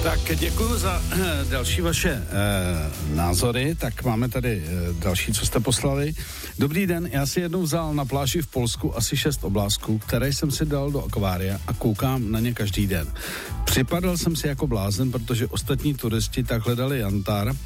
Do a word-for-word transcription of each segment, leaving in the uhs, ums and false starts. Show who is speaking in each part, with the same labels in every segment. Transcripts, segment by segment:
Speaker 1: Tak děkuji za eh, další vaše eh, názory. Tak máme tady eh, další, co jste poslali. Dobrý den, já si jednou vzal na pláži v Polsku asi šest oblásků, které jsem si dal do akvária a koukám na ně každý den. Připadal jsem si jako blázen, protože ostatní turisti tak hledali jantár eh,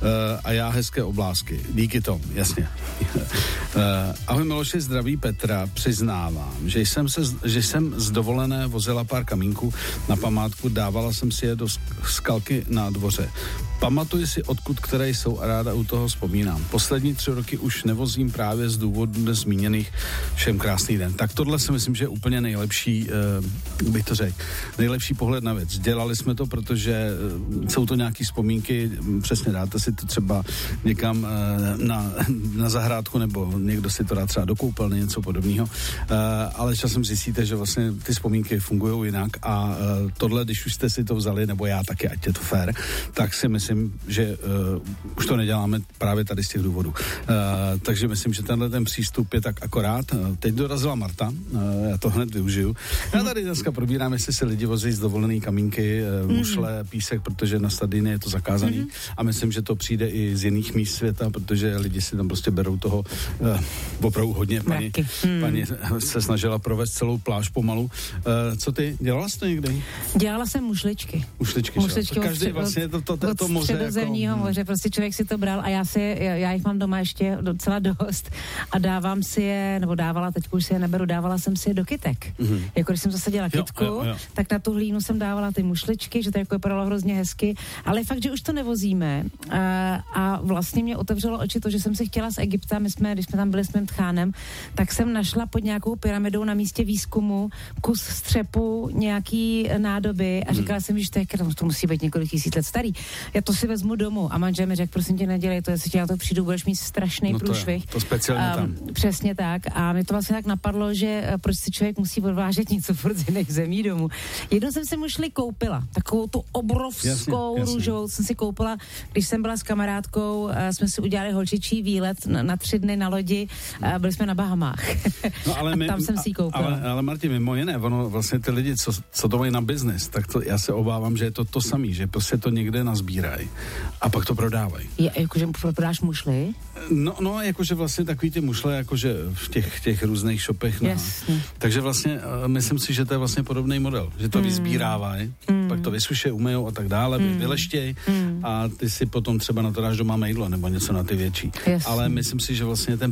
Speaker 1: a já hezké oblásky. Díky tomu, jasně. eh, ahoj Miloši, zdraví Petra, přiznávám, že jsem, se, že jsem z dovolené vozila pár kamínků na památku, dávala jsem si je do skalky na dvoře. Pamatuji si, odkud které jsou a ráda u toho vzpomínám. Poslední tři roky už nevozím právě z důvodů dnes zmíněných. Všem krásný den. Tak tohle si myslím, že je úplně nejlepší, eh, bych to řekl, nejlepší pohled na věc. Dělali jsme to, protože eh, jsou to nějaký vzpomínky, přesně dáte si to třeba někam eh, na, na zahrádku, nebo někdo si to dá třeba do koupelny, něco podobného. Eh, ale časem zjistíte, že vlastně ty vzpomínky fungují jinak a eh, tohle, když už jste si to vzali, nebo já taky, ať je to fér, tak si myslím, že uh, už to neděláme právě tady z těch důvodů. Uh, takže myslím, že tenhle ten přístup je tak akorát. Uh, teď dorazila Marta, uh, já to hned využiju. Já tady dneska probírám, jestli se lidi vozí z dovolený kamínky, uh, mušle, písek, protože na Sardinii je to zakázaný. Mm-hmm. A myslím, že to přijde i z jiných míst světa, protože lidi si tam prostě berou toho uh, opravdu hodně. Paní, mm. paní se snažila provést celou pláž pomalu. Uh, co ty, dělala jsi to někdy?
Speaker 2: Dělala jsem mušličky.
Speaker 1: Mušličky, mušličky každý vlastně to, to, to, to moře
Speaker 2: středozemního jako, moře, prostě člověk si to bral a já si, já jich mám doma ještě docela dost a dávám si je, nebo dávala, teď už si je neberu, dávala jsem si je do kytek. Mm-hmm. Jako když jsem zasadila kytku, jo, jo, jo. tak na tu hlínu jsem dávala ty mušličky, že to jako vypadalo hrozně hezky, ale fakt, že už to nevozíme a, a vlastně mě otevřelo oči to, že jsem si chtěla z Egypta, my jsme, když jsme tam byli s mým tchánem, tak jsem našla pod nějakou pyramidou na místě výzkumu kus střepu nějaký nádoby a říkala mm. jsem, že to, je, to musí být několik tisíc let starý. Já to si vezmu domů a manžel mi řekl, prosím tě, nedělej to, jestli tě na to přijdu, budeš mít strašný no průšvih.
Speaker 1: To, to speciálně tam.
Speaker 2: Um, přesně tak. A mě to vlastně tak napadlo, že uh, proč si člověk musí odvážet něco furt z jiných zemí domů. Jednou jsem si mušli koupila, takovou tu obrovskou jasně, jasně. růžovou jsem si koupila, když jsem byla s kamarádkou, uh, jsme si udělali holčičí výlet na, na tři dny na lodi, uh, byli jsme na Bahamách. No, ale my, tam jsem si ji koupila.
Speaker 1: Ale, ale Martin, mimo jiné, ono vlastně ty lidi, co, co to mají na biznis, tak to, já se obávám, že je to to samý, že prostě to někde nazbírají a pak to prodávají.
Speaker 2: Je, jakože prodáš mušly?
Speaker 1: No, no, jakože vlastně takový ty mušle, jakože v těch, těch různých shopech. No.
Speaker 2: Jasně.
Speaker 1: Takže vlastně uh, myslím si, že to je vlastně podobný model, že to mm. vyzbírávají, mm. pak to vysušej, umyjou a tak dále, mm. vyleštěj mm. a ty si potom třeba na to dáš doma mejdlo nebo něco na ty větší. Jasně. Ale myslím si, že vlastně ten